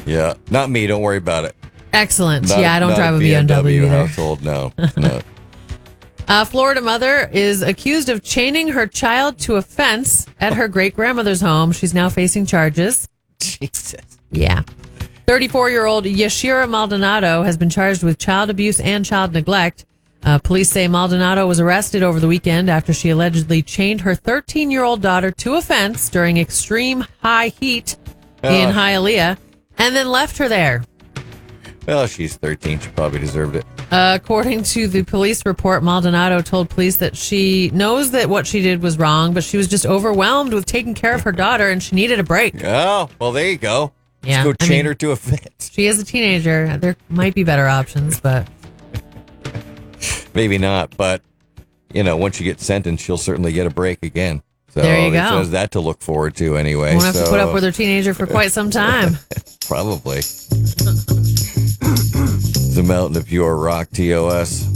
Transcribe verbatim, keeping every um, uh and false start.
Yeah. Not me. Don't worry about it. Excellent. Not, yeah, I don't not drive a B B M W either. household. No. No. A Florida mother is accused of chaining her child to a fence at her great-grandmother's home. She's now facing charges. Jesus. Yeah. thirty-four-year-old Yashira Maldonado has been charged with child abuse and child neglect. Uh, police say Maldonado was arrested over the weekend after she allegedly chained her thirteen-year-old daughter to a fence during extreme high heat in Oh. Hialeah and then left her there. Well, she's thirteen. She probably deserved it. Uh, according to the police report, Maldonado told police that she knows that what she did was wrong, but she was just overwhelmed with taking care of her daughter and she needed a break. Oh, well, there you go. Yeah, Let's go I chain mean- her to a fence. She is a teenager. There might be better options, but Maybe not, but, you know, once you get sentenced, she'll certainly get a break again. So There you at least go. there's that to look forward to anyway. won't have so, to put up with her teenager for quite some time. Probably. The Mountain of Pure Rock, T O S.